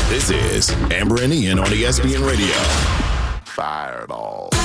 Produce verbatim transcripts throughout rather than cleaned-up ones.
This is Amber and Ian on E S P N Radio. Fireball.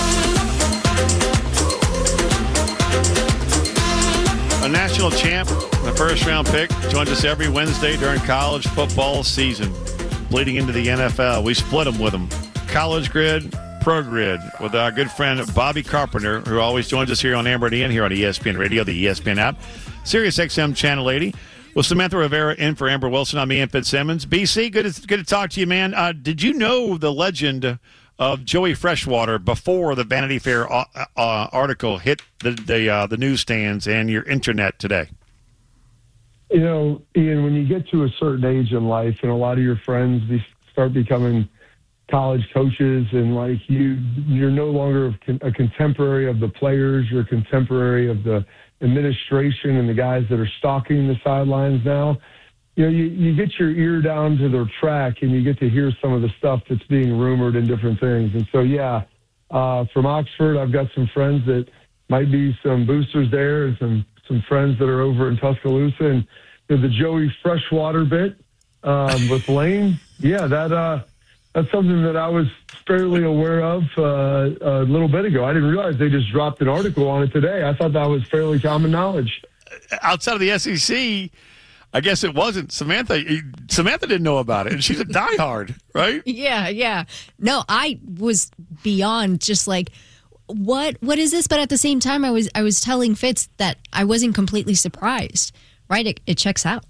A national champ, the first round pick, joins us every Wednesday during college football season, bleeding into the N F L. We split them with them. College Grid, Pro Grid, with our good friend Bobby Carpenter, who always joins us here on Amber and Ian here on E S P N Radio, the E S P N app, Sirius X M Channel eighty. With Samantha Rivera in for Amber Wilson, I'm Ian Fitzsimmons. B C, good to, good to talk to you, man. Uh, did you know the legend of Joey Freshwater before the Vanity Fair uh, uh, article hit the the, uh, the newsstands and your internet today? You know, Ian, when you get to a certain age in life and a lot of your friends be, start becoming college coaches and, like, you, you're no longer a contemporary of the players, you're a contemporary of the administration and the guys that are stalking the sidelines now. You know, you, you get your ear down to their track and you get to hear some of the stuff that's being rumored and different things. And so, yeah, uh, from Oxford, I've got some friends that might be some boosters there and some, some friends that are over in Tuscaloosa. And you know, the Joey Freshwater bit um, with Lane, yeah, that uh, that's something that I was fairly aware of uh, a little bit ago. I didn't realize they just dropped an article on it today. I thought that was fairly common knowledge. Outside of the S E C, I guess it wasn't. Samantha Samantha didn't know about it, and she's a diehard, right? Yeah, yeah. No, I was beyond just like, what what is this? But at the same time, I was I was telling Fitz that I wasn't completely surprised, right? It, it checks out.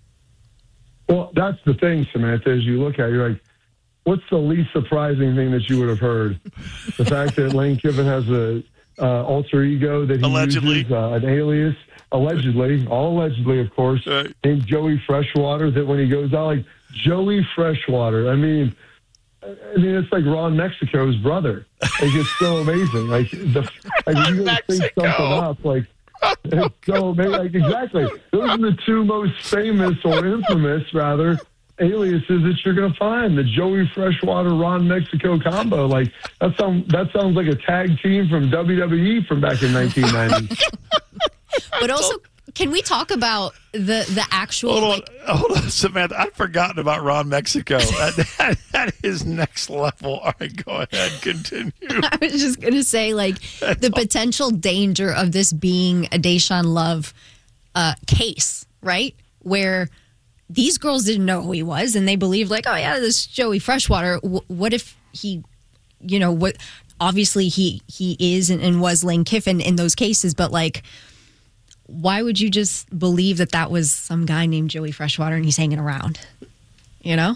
Well, that's the thing, Samantha, as you look at it, you're like, what's the least surprising thing that you would have heard? The fact that Lane Kiffin has a uh, alter ego that he allegedly uses, uh, an alias, allegedly, all allegedly, of course, right, named Joey Freshwater, that when he goes out, like, Joey Freshwater. I mean, I mean, it's like Ron Mexico's brother. Like, it's so amazing. Like, the, like you got to think something up, like, it's so amazing. Like, exactly. Those are the two most famous, or infamous, rather, aliases that you're going to find. The Joey Freshwater, Ron Mexico combo. Like, that sounds, that sounds like a tag team from W W E from back in nineteen ninety. But also, can we talk about the the actual? Hold on, like, hold on, Samantha. I'd forgotten about Ron Mexico. that, that, that is next level. All right, go ahead, continue. I was just going to say, like, That's the all. potential danger of this being a Deshaun Love uh, case, right? Where these girls didn't know who he was, and they believed, like, oh yeah, this Joey Freshwater. W- what if he, you know, what? Obviously, he he is and, and was Lane Kiffin in those cases, but like, why would you just believe that that was some guy named Joey Freshwater and he's hanging around? You know,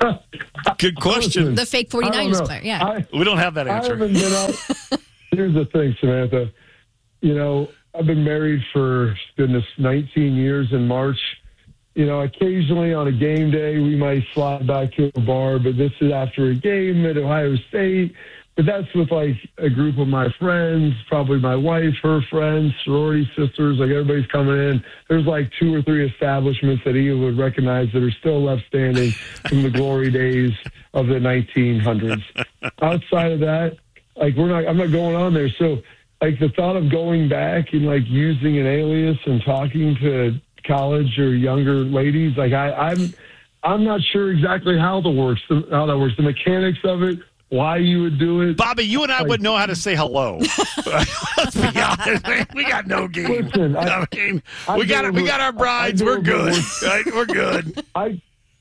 Good question. the fake I don't 49ers know. player. Yeah, I, We don't have that I answer. haven't been out. Here's the thing, Samantha. You know, I've been married for, goodness, nineteen years in March. You know, occasionally on a game day, we might slide back to a bar, but this is after a game at Ohio State. But that's with, like, a group of my friends, probably my wife, her friends, sorority sisters, like, everybody's coming in. There's, like, two or three establishments that Ian would recognize that are still left standing from the glory days of the nineteen hundreds. Outside of that, like, we're not, I'm not going on there. So, like, the thought of going back and, like, using an alias and talking to college or younger ladies, like, I, I'm, I'm not sure exactly how the works, how that works, the mechanics of it, why you would do it. Bobby, you and I would know how to say hello. Let's be honest, man. We got no game. Listen, I- I mean, I we got go we over- got our brides. I go We're good. over- Right? We're good. I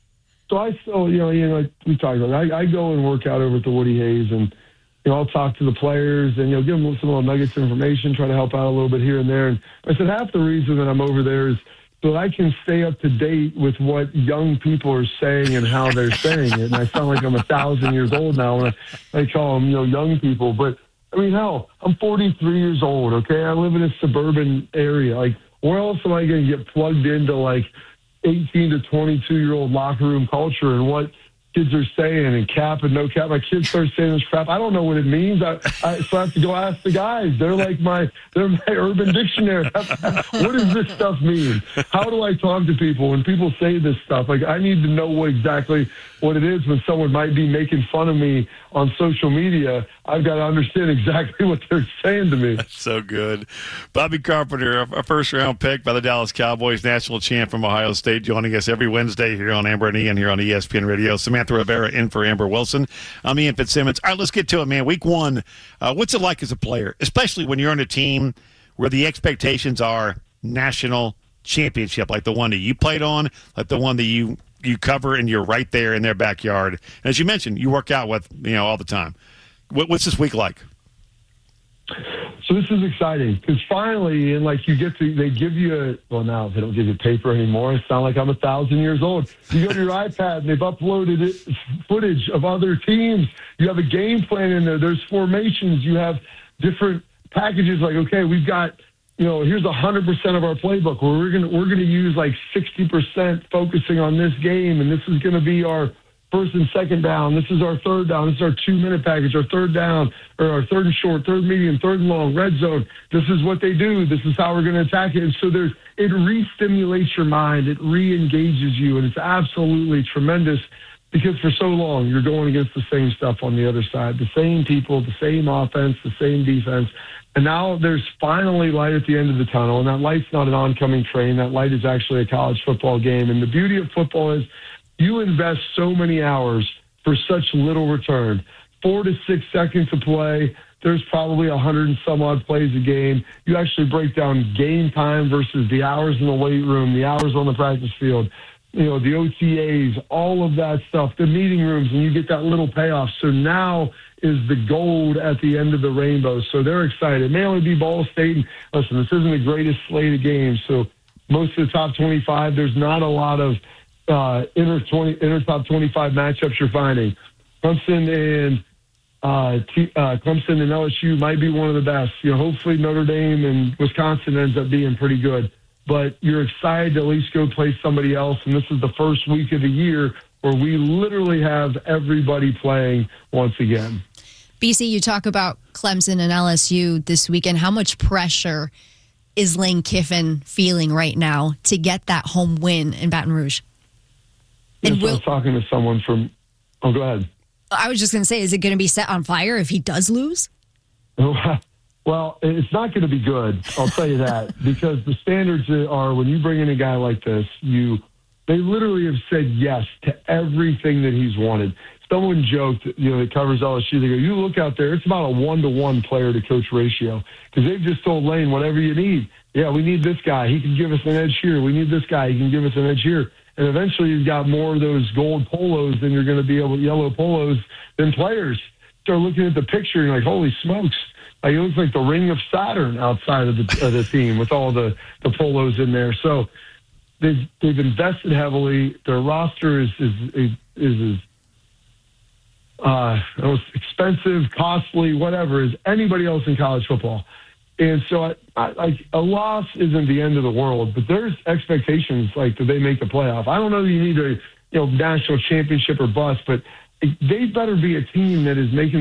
so I still, you know, you know, like we talked about, I, I go and work out over at the Woody Hayes, and you know, I'll talk to the players and you know, give them some little nuggets of information, try to help out a little bit here and there. And I said half the reason that I'm over there is so that I can stay up to date with what young people are saying and how they're saying it. And I sound like I'm a thousand years old now when I, I call them, you know, young people. But I mean, hell, I'm forty-three years old. Okay, I live in a suburban area. Like, where else am I going to get plugged into like eighteen to twenty-two year old locker room culture and what kids are saying and cap and no cap? My kids start saying this crap. I don't know what it means. I, I so I have to go ask the guys. They're like my they're my urban dictionary. What does this stuff mean? How do I talk to people when people say this stuff? Like, I need to know what exactly what it is when someone might be making fun of me on social media. I've got to understand exactly what they're saying to me. That's so good. Bobby Carpenter, a first-round pick by the Dallas Cowboys, national champ from Ohio State, joining us every Wednesday here on Amber and Ian here on E S P N Radio. Samantha Samantha Rivera in for Amber Wilson. I'm Ian Fitzsimmons. All right, let's get to it, man. Week one, uh, what's it like as a player, especially when you're on a team where the expectations are national championship, like the one that you played on, like the one that you, you cover, and you're right there in their backyard. And as you mentioned, you work out with, you know, all the time. What, what's this week like? So this is exciting because finally, and like you get to, they give you a, well, now they don't give you paper anymore. It sounds like I'm a thousand years old. You go to your iPad and they've uploaded it, footage of other teams. You have a game plan in there. There's formations. You have different packages. Like, okay, we've got, you know, here's a hundred percent of our playbook where we're gonna we're gonna use like sixty percent focusing on this game, and this is gonna be our first and second down. This is our third down. This is our two-minute package, our third down, or our third and short, third medium, third and long, red zone. This is what they do. This is how we're going to attack it. And so there's, it re-stimulates your mind. It re-engages you, and it's absolutely tremendous because for so long you're going against the same stuff on the other side, the same people, the same offense, the same defense. And now there's finally light at the end of the tunnel, and that light's not an oncoming train. That light is actually a college football game. And the beauty of football is you invest so many hours for such little return. Four to six seconds to play. There's probably a hundred and some odd plays a game. You actually break down game time versus the hours in the weight room, the hours on the practice field, you know, the O T As, all of that stuff, the meeting rooms, and you get that little payoff. So now is the gold at the end of the rainbow. So they're excited. It may only be Ball State. And listen, this isn't the greatest slate of games. So most of the top twenty-five, there's not a lot of Uh, inner twenty, inner top twenty-five matchups you're finding. Clemson and uh, T, uh, Clemson and L S U might be one of the best. You know, hopefully Notre Dame and Wisconsin ends up being pretty good. But you're excited to at least go play somebody else. And this is the first week of the year where we literally have everybody playing once again. B C, you talk about Clemson and L S U this weekend. How much pressure is Lane Kiffin feeling right now to get that home win in Baton Rouge? And will, I was talking to someone from, oh, go ahead. I was just going to say, is it going to be set on fire if he does lose? Well, it's not going to be good, I'll tell you that, because the standards are when you bring in a guy like this, you they literally have said yes to everything that he's wanted. Someone joked, you know, that covers L S U, they go, you look out there, it's about a one-to-one player-to-coach ratio because they've just told Lane, whatever you need. Yeah, we need this guy. He can give us an edge here. We need this guy. He can give us an edge here. And eventually you've got more of those gold polos than you're going to be able to, yellow polos than players. Start looking at the picture and you're like, holy smokes. Like, it looks like the ring of Saturn outside of the, of the team with all the, the polos in there. So they've, they've invested heavily. Their roster is, is, is, is uh, expensive, costly, whatever, as anybody else in college football. And so, I, I, like, a loss isn't the end of the world, but there's expectations, like, that they make the playoff. I don't know that you need a, you know, national championship or bust, but they better be a team that is making